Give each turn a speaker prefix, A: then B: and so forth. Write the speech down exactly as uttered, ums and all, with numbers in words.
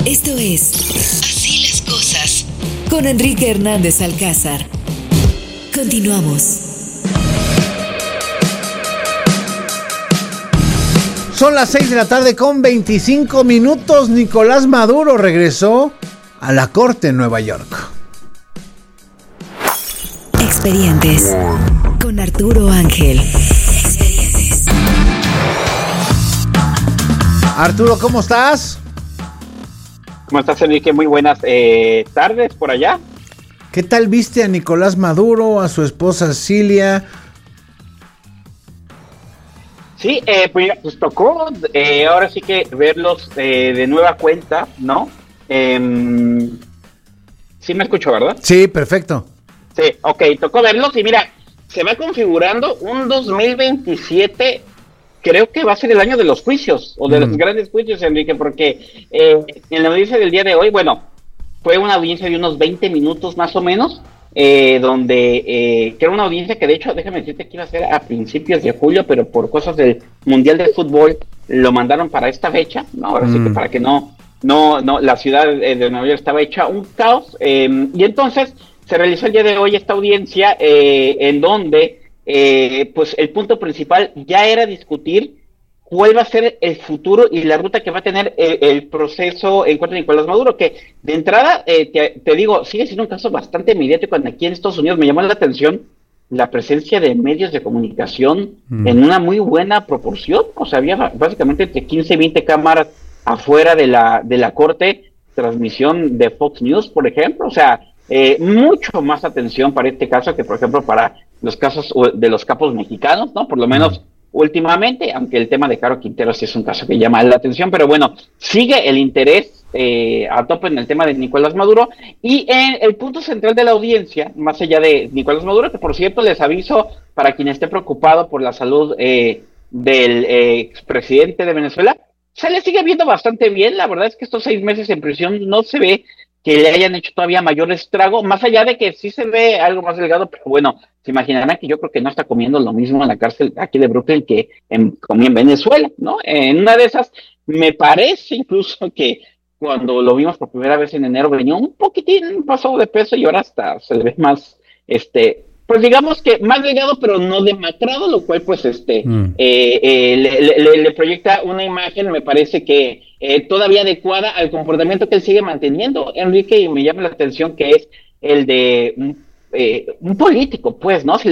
A: Esto es Así las cosas con Enrique Hernández Alcázar. Continuamos.
B: Son las seis de la tarde con veinticinco minutos. Nicolás Maduro regresó a la corte en Nueva York.
A: Expedientes con Arturo Ángel. Expedientes.
B: Arturo, ¿cómo estás?
C: ¿Cómo estás, Enrique? Muy buenas eh, tardes por allá.
B: ¿Qué tal viste a Nicolás Maduro, a su esposa Cilia?
C: Sí, eh, pues, pues tocó eh, ahora sí que verlos eh, de nueva cuenta, ¿no? Eh, sí me escucho, ¿verdad?
B: Sí, perfecto.
C: Sí, ok, tocó verlos y mira, se va configurando un dos mil veintisiete, creo que va a ser el año de los juicios, o de mm. los grandes juicios, Enrique, porque eh, en la audiencia del día de hoy, bueno, fue una audiencia de unos veinte minutos más o menos, eh, donde, eh, que era una audiencia que de hecho, déjame decirte que iba a ser a principios de julio, pero por cosas del Mundial de Fútbol lo mandaron para esta fecha, ¿no? Ahora mm. sí que para que no, no, no, la ciudad de Nueva York estaba hecha un caos, eh, y entonces se realizó el día de hoy esta audiencia eh, en donde eh, pues el punto principal ya era discutir cuál va a ser el futuro y la ruta que va a tener el, el proceso en contra de Nicolás Maduro, que de entrada, eh, te, te digo, sigue siendo un caso bastante mediático aquí en Estados Unidos. Me llamó la atención la presencia de medios de comunicación mm. en una muy buena proporción. O sea, había básicamente entre quince y veinte cámaras afuera de la, de la corte, transmisión de Fox News, por ejemplo. O sea, eh, mucho más atención para este caso que, por ejemplo, para los casos de los capos mexicanos, ¿no? Por lo menos mm. últimamente, aunque el tema de Caro Quintero sí es un caso que llama la atención, pero bueno, sigue el interés eh, a tope en el tema de Nicolás Maduro, y en el punto central de la audiencia, más allá de Nicolás Maduro, que por cierto les aviso para quien esté preocupado por la salud eh, del eh, expresidente de Venezuela, se le sigue viendo bastante bien. La verdad es que estos seis meses en prisión no se ve que le hayan hecho todavía mayor estrago, más allá de que sí se ve algo más delgado, pero bueno, se imaginarán que yo creo que no está comiendo lo mismo en la cárcel aquí de Brooklyn que en, comía en Venezuela, ¿no? En una de esas, me parece incluso que cuando lo vimos por primera vez en enero venía un poquitín pasado de peso y ahora hasta se le ve más, este, pues digamos que más delgado, pero no demacrado, lo cual pues este mm. eh, eh, le, le, le proyecta una imagen, me parece que eh, todavía adecuada al comportamiento que él sigue manteniendo, Enrique, y me llama la atención que es el de un, eh, un político, pues, ¿no?